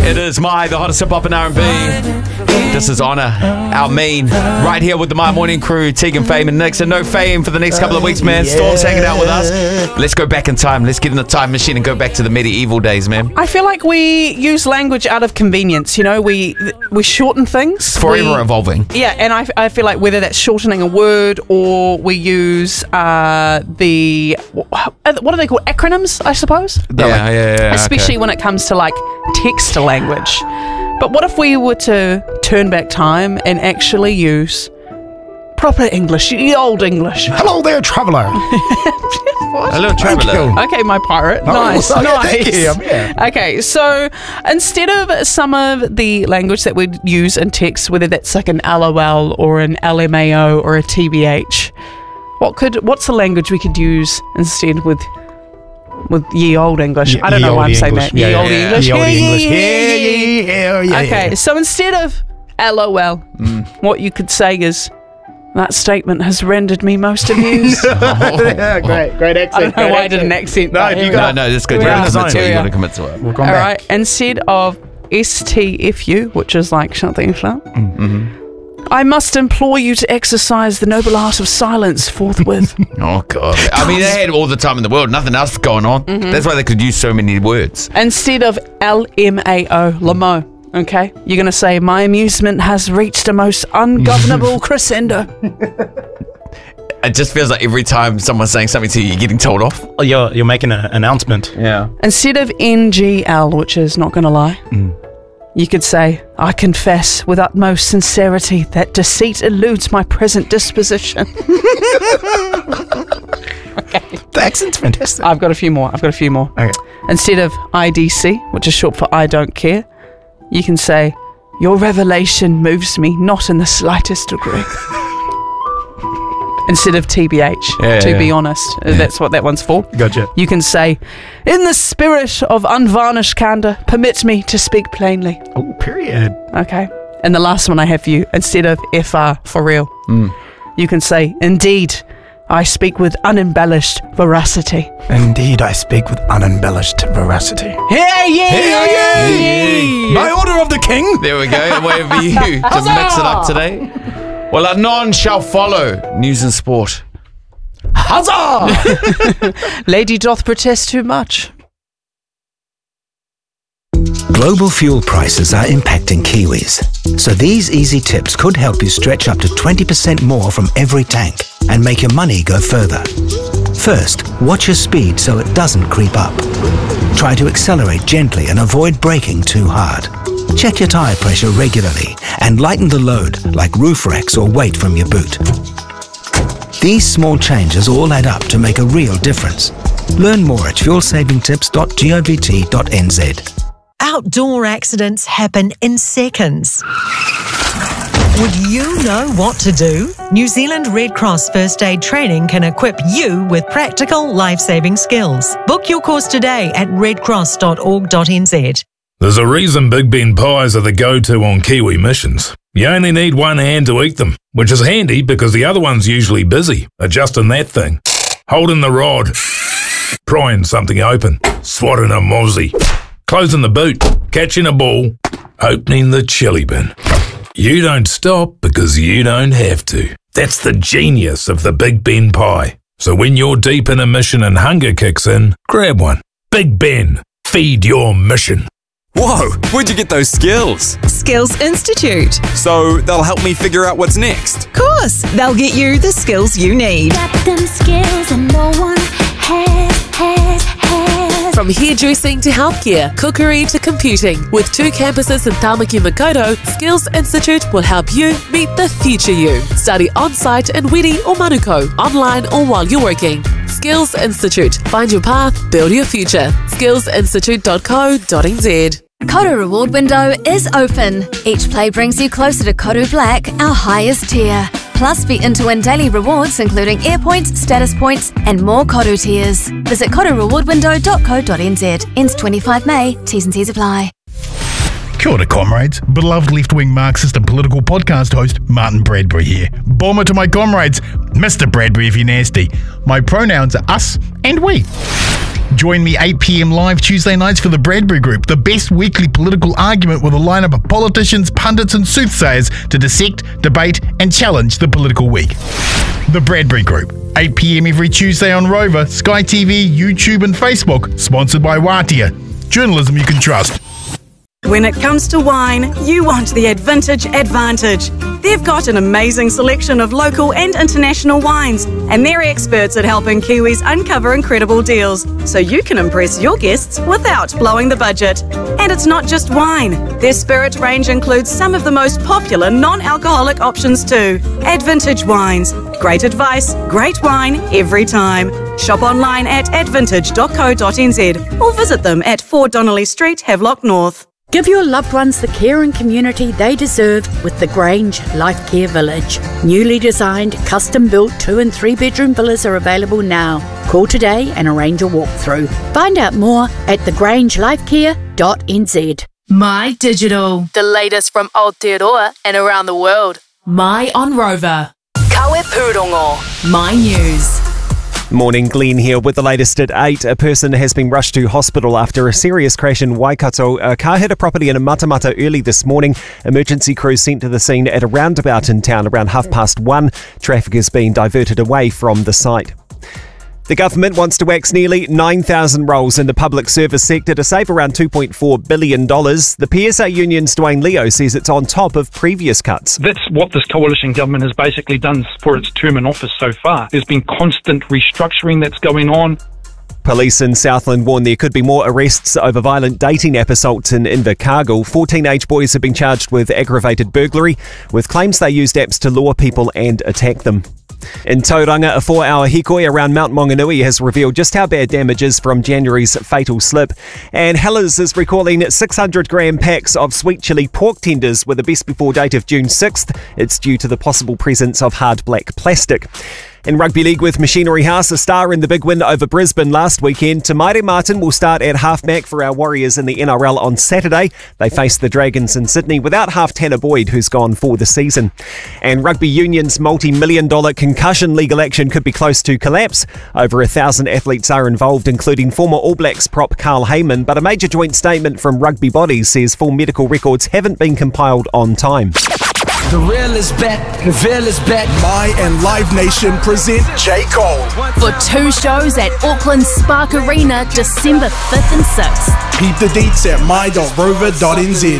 It is the hottest hip hop and R&B. This is Honor, our mean, right here with the My Morning crew, Tegan, Fame, and Nix. And no Fame for the next couple of weeks, man. Storm's hanging out with us. Let's go back in time. Let's get in the time machine and go back to the medieval days, man. I feel like we use language out of convenience. You know, we shorten things. Forever evolving. Yeah, and I feel like whether that's shortening a word or we use what do they call, acronyms, I suppose? Yeah. Especially when it comes to like text language. But what if we were to turn back time and actually use proper English, the old English? Hello there, traveller. Hello, traveller. Okay, my pirate. Nice. Thank you. Okay, so instead of some of the language that we'd use in text, whether that's like an LOL or an LMAO or a TBH, what's the language we could use instead with ye old English? I don't know why I'm saying that. Ye old English. Okay, so instead of LOL, what you could say is, that statement has rendered me most amused. Great accent. I don't know why I did an accent. No, that's good. You got to commit to it. We'll come All back. right, instead of STFU, which is like something fun, I must implore you to exercise the noble art of silence forthwith. Oh, God. I mean, they had all the time in the world. Nothing else going on. That's why they could use so many words. Instead of LMAO, Lamo. Okay, you're going to say, my amusement has reached a most ungovernable crescendo. It just feels like every time someone's saying something to you, you're getting told off. Oh, you're making an announcement. Yeah. Instead of NGL, which is not going to lie, you could say, I confess with utmost sincerity that deceit eludes my present disposition. Okay. The accent's fantastic. I've got a few more. Okay. Instead of IDC, which is short for I don't care, you can say, your revelation moves me not in the slightest degree. Instead of TBH, to be honest. That's what that one's for. Gotcha. You can say, in the spirit of unvarnished candour, permit me to speak plainly. Oh, period. Okay. And the last one I have for you, instead of FR, for real, you can say, indeed, I speak with unembellished veracity. Indeed, I speak with unembellished veracity. Hey! By order of the king. There we go. I'm waiting for you to mix it up today. Well, anon shall follow news and sport. Huzzah! Lady doth protest too much. Global fuel prices are impacting Kiwis, so these easy tips could help you stretch up to 20% more from every tank and make your money go further. First, watch your speed so it doesn't creep up. Try to accelerate gently and avoid braking too hard. Check your tyre pressure regularly and lighten the load like roof racks or weight from your boot. These small changes all add up to make a real difference. Learn more at fuelsavingtips.govt.nz. Outdoor accidents happen in seconds. Would you know what to do? New Zealand Red Cross First Aid Training can equip you with practical life-saving skills. Book your course today at redcross.org.nz. There's a reason Big Ben pies are the go-to on Kiwi missions. You only need one hand to eat them, which is handy because the other one's usually busy adjusting that thing, holding the rod, prying something open, swatting a mozzie, closing the boot, catching a ball, opening the chili bin. You don't stop because you don't have to. That's the genius of the Big Ben pie. So when you're deep in a mission and hunger kicks in, grab one. Big Ben, feed your mission. Whoa, where'd you get those skills? Skills Institute. So they'll help me figure out what's next. Of course, they'll get you the skills you need. Got them skills and no one has. From hairdressing to healthcare, cookery to computing. With 2 campuses in Tamaki Makaurau, Skills Institute will help you meet the future you. Study on-site in Wiri or Manukau, online or while you're working. Skills Institute. Find your path, build your future. skillsinstitute.co.nz. Koru Reward window is open. Each play brings you closer to Koru Black, our highest tier. Plus, be in to win daily rewards including air points, status points, and more Koru tiers. Visit korurewardwindow.co.nz. Ends 25 May. T's and C's apply. Kia ora, comrades. Beloved left-wing Marxist and political podcast host Martin Bradbury here. Bomber to my comrades, Mr. Bradbury if you're nasty. My pronouns are us and we. Join me 8 p.m. live Tuesday nights for the Bradbury Group, the best weekly political argument with a lineup of politicians, pundits and soothsayers to dissect, debate and challenge the political week. The Bradbury Group, 8 p.m. every Tuesday on Rover, Sky TV, YouTube and Facebook, sponsored by Watia. Journalism you can trust. When it comes to wine, you want the Advintage Advantage. They've got an amazing selection of local and international wines, and they're experts at helping Kiwis uncover incredible deals, so you can impress your guests without blowing the budget. And it's not just wine. Their spirit range includes some of the most popular non-alcoholic options too. Advintage Wines. Great advice, great wine every time. Shop online at advintage.co.nz or visit them at 4 Donnelly Street, Havelock North. Give your loved ones the care and community they deserve with the Grange Life Care Village. Newly designed, custom-built 2 and 3 bedroom villas are available now. Call today and arrange a walkthrough. Find out more at thegrangelifecare.nz. My Digital. The latest from Aotearoa and around the world. My on Rover. Kawe Pūrongo. My News. Morning, Glenn here with the latest at 8. A person has been rushed to hospital after a serious crash in Waikato. A car hit a property in Matamata early this morning. Emergency crews sent to the scene at a roundabout in town around 1:30. Traffic is being diverted away from the site. The government wants to wax nearly 9,000 roles in the public service sector to save around $2.4 billion. The PSA union's Dwayne Leo says it's on top of previous cuts. That's what this coalition government has basically done for its term in office so far. There's been constant restructuring that's going on. Police in Southland warn there could be more arrests over violent dating app assaults in Invercargill. 4 teenage boys have been charged with aggravated burglary, with claims they used apps to lure people and attack them. In Tauranga, a 4-hour hikoi around Mount Maunganui has revealed just how bad damage is from January's fatal slip. And Hellers is recalling 600-gram packs of sweet chilli pork tenders with a best before date of June 6th. It's due to the possible presence of hard black plastic. In Rugby League with Machinery House, a star in the big win over Brisbane last weekend. Te Maire Martin will start at halfback for our Warriors in the NRL on Saturday. They face the Dragons in Sydney without half Tanner Boyd, who's gone for the season. And Rugby Union's multi-million-dollar concussion legal action could be close to collapse. Over 1,000 athletes are involved, including former All Blacks prop Carl Heyman, but a major joint statement from rugby bodies says full medical records haven't been compiled on time. The real is back, the veil is back. My and Live Nation present J. Cole. For 2 shows at Auckland Spark Arena, December 5th and 6th. Keep the deets at my.rover.nz.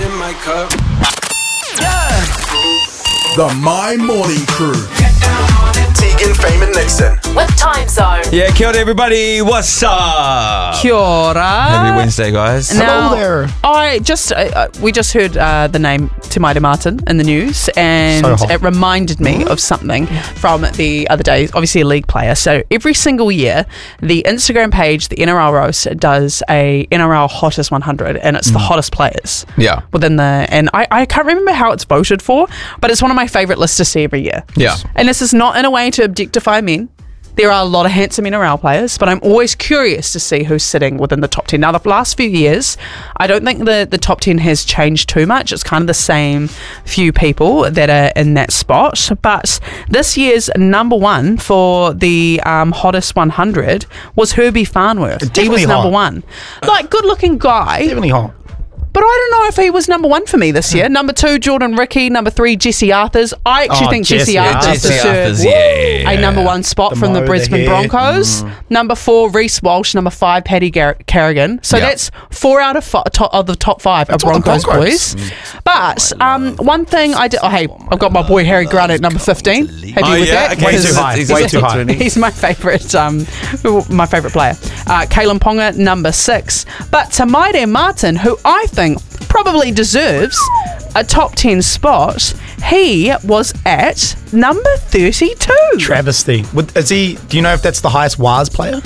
The My Morning Crew. Tegan, Fame and Nixon. With Time Zone. Yeah, kia ora everybody. What's up? Kia ora. Happy Wednesday, guys. Now, hello there. We just heard the name Te Maire Martin in the news, and it reminded me of something from the other day. Obviously, a league player. So every single year, the Instagram page, the NRL Roast, does a NRL Hottest 100, and it's the hottest players. Yeah. Within the, and I can't remember how it's voted for, but it's one of my favourite lists to see every year. Yeah. And this is not in a way to objectify men. There are a lot of handsome NRL players, but I'm always curious to see who's sitting within the top 10. Now, the last few years, I don't think the top 10 has changed too much. It's kind of the same few people that are in that spot. But this year's number one for the Hottest 100 was Herbie Farnworth. He was number one. Like, good-looking guy. Definitely hot. But I don't know if he was number one for me this year. Number 2, Jordan Ricky. Number 3, Jesse Arthurs. I actually think Jesse Arthurs deserves a number 1 spot from the Brisbane Broncos. Number 4, Reece Walsh. Number 5, Paddy Carrigan. So that's 4 out of the top 5 are Broncos boys. But one thing I did... Oh, hey, I've got my boy Harry Grant at number 15. Happy with that? Okay. Way too high. He's my favourite player. Kalen Ponga, number 6. But Te Maire Martin, who I think probably deserves a top 10 spot, he was at number 32. Travesty. Is he? Do you know if that's the highest WAS player?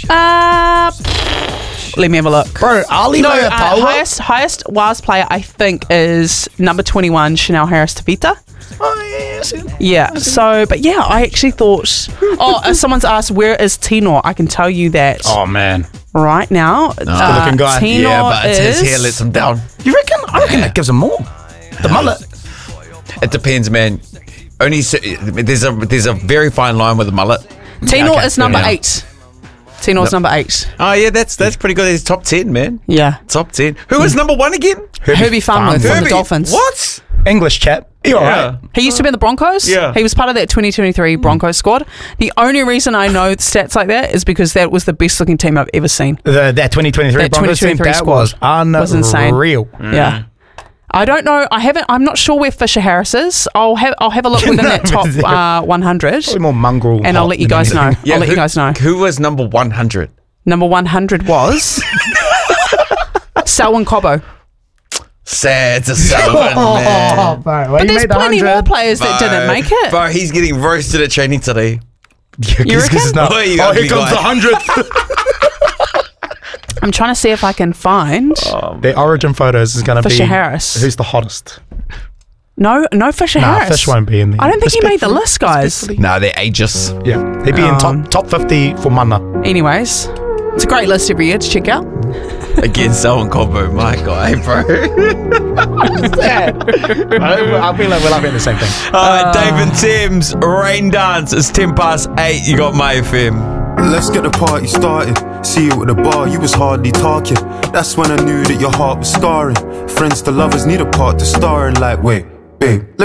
Let me have a look. Bro, highest WAS player I think is number 21, Chanel Harris-Tavita. Oh, yeah. So, but yeah, I actually thought. Someone's asked, where is Tino? I can tell you that. Oh man. Right now, good-looking guy. Tino but his hair lets him down. You reckon? I reckon that gives him more. The mullet. It depends, man. There's a very fine line with the mullet. Tino is number 8. Tenor's number 8. Oh, yeah, that's pretty good. He's top 10, man. Yeah. Top 10. Who was number 1 again? Herbie Farnworth from the Dolphins. What? English chap. You're right. He used to be in the Broncos. Yeah. He was part of that 2023 Broncos squad. The only reason I know stats like that is because that was the best looking team I've ever seen. That 2023 Broncos team, that was unreal. Was insane. Yeah. I don't know. I'm not sure where Fisher Harris is. I'll have a look within that top 100. Probably more mongrel. And I'll let you guys know. Yeah, I'll let you guys know. Who was number 100? Number 100 was Selwyn Cobbo. Sad to Selwyn, man. But there's plenty more players that didn't make it. Bro, he's getting roasted at training today. You reckon? Oh, here comes the 100th. I'm trying to see if I can find the origin photos is going to be Fisher Harris. Who's the hottest? No Fisher Nah, Harris. Fish won't be in there. I don't think he made the list, guys. No, they're ages. Yeah, he'd be in top 50 for Mana. Anyways, it's a great list every year to check out. Again, Selwyn Cobbo, my guy, bro. I feel like we're laughing at the same thing. David Thames, Rain Dance. It's 8:10. You got my FM. Let's get the party started. See you at the bar, you was hardly talking. That's when I knew that your heart was scarring. Friends to lovers need a part to star in. Like, wait, babe, let